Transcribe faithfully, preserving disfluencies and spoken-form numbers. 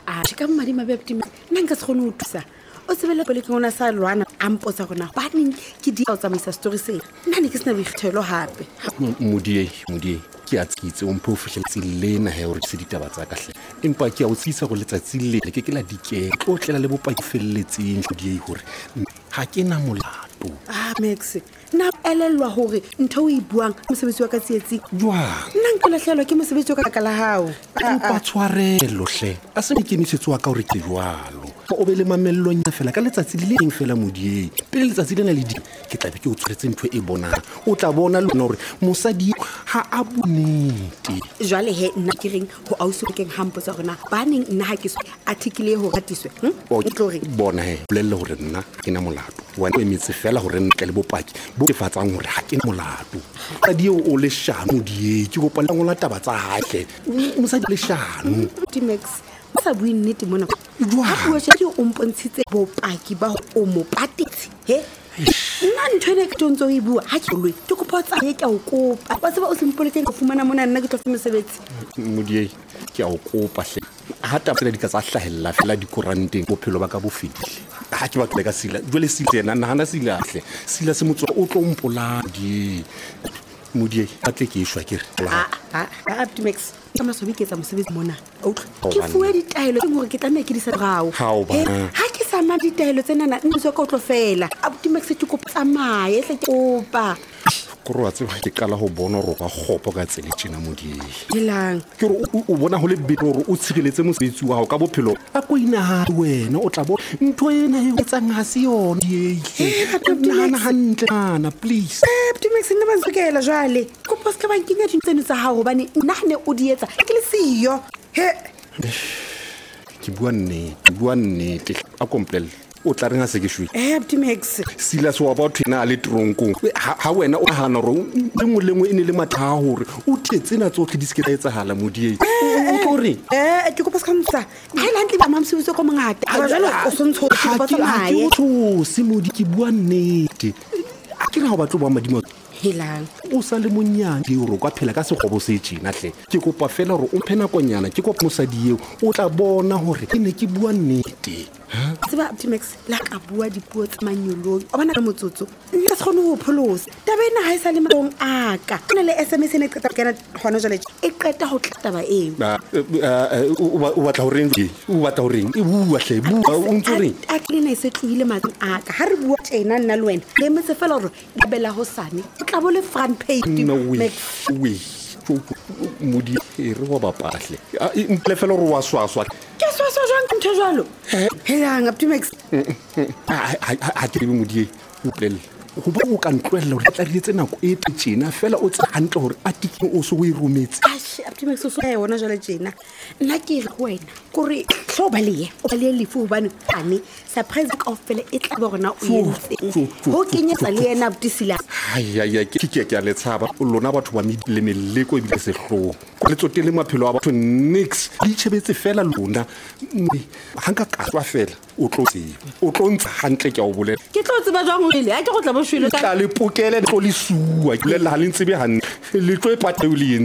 a ka mmadi mabepti nna nka se gone o thusa o sebele pele ke ona sa lwana amposa gona ba neng ke di o tsamaisa story se nna ne ke sena boikgethelo hape modie modie ke a tsitse o mpho fihletse lena he hore se ditaba tsa kahle empa ke a o tsisa go letsatsi le ke ke la dike o tlela le bopaki felletseng modie hore ha ke na molato ah Max na elelwa hore ntho o e buang mosebetsi wa ka tsietsi jwang nna nka lahlelwa ke mosebetsi wa ka la hao empa tshwarelo hle a se dikemisetso wa ka hore ke jwalo o be le mamellong ya fela ka letsatsi le leng fela modie pele letsatsi lena le di ke tla be ke o tshwaretse ntho e bonang o tla bona le hore mosadi ha a bonete jwale he nna ke reng ho auso keng hampo tsa rona ba neng nna ha ke so article e ho ratiswe o tlo re bona he bolelle hore nna ke na molato wa o emitse fela hore ntle le bopaki bo ke fatsang hore ha ke na molato ka dio o le shano die ke go pala ngola taba tsa hahle mosadi le shano Max sa bui nnete mona ha bua tse o mpontshitse bopaki ba o mo patetse he nna ntho ene ke tontso e bua ha ke lwe ke go potsa e ke o kopa ba tseba o simpoletse go fumana mona nna ke tlo fumana sebetsi modie ke a o kopa hle ha tapela di ka tsa hlahella fela di koranteng bophelo ba ka bo fedile ha ke ba ka sila jole sile nna nna sila hle sila se motso o tlo mpola di modie a tle ke ishwa ke re a a a Max ka masobi ke tsa mosebetsi mona ke fuwe ditaelo ke gore ke tla ke di sa gao ha ke sa ma ditaelo tsena nna ntse ka o tlo fela abuti Max ke kopa tsamaye hle ke kopa koro wa tseba ke kala ho bona hore ba gopo ka tsele tjena modie helang ke re o bona ho le beto hore o tshireletse mosebetsi wa hao ka bophelo a ko ina ha wena o tla bo ntho ena e etsang ha se yona die nana hantle ana please abuti Max nna ba ntsukela jwale kopa se ka ba nkenya dintseno tsa hao hobane nna ne o di etsa ke le siyo he ke bua nnete bua nnete a komplele o tla rena se ke shwe eh abuti Max Silas wa ba thina le tronko ha wena o hana ro le mo lengwe ene le matha hore o thetsena tsohle di se ke tsa hala modie o tore eh ke kopa se ka mtsa ha ile hantle ba mamsebitse go mangata a jalo o sontsho ke ba tsamaye o se modi ke bua nnete a ke ra ba tlo ba madimo helang o sa le monyane hore ka phela ka segobo se tjena hle ke kopa fela hore o mphena konyana ke kopa mosadi eo o tla bona hore ke ne ke bua nnete tseba abuti Max la ka bua dipuo tsa manyolong o bana ka motsotso nna se gone ho pholosa tabena ha isa le matong aka nna le S M S ne qeta kana hona jale e qeta ho tlataba eo o batla ho reng o batla ho reng e bua hle bua o ntse reng a tlile se tlohile matong aka ha re bua tjena nna le wena le metse fela hore di bela hosane o tla bo le front page Max we modi re wa bapahle mple fela re wa swaswa ke swaswa jwang ntho jwalo helang abuti Max ha ke be modi o plele go ba o ka ntloella hore tla riletse nako e tjena fela o tsa hantle hore a tiking o so o e rometse ashi abuti Max so ya wona jwale tjena nna ke re wena kore tlo ba le o ba le lefu hobane ane surprise ka ofela e tla ba rona o yentse ho kenyetsa le yena abuti Sila ai ai ke ke ke a le tshaba lona batho ba le meleko e bile se hlo le tsotele maphelo a batho nix di tshebetse fela lona hanka ka tswa fela o tlo tseba o tlo ntse hantle ke a o bolela ke tlo tseba jwang o ile ha ke go tla bo shwele ka le pokele le tlo le suwa ke le la le ntsebe hantle le tlo e pathe o le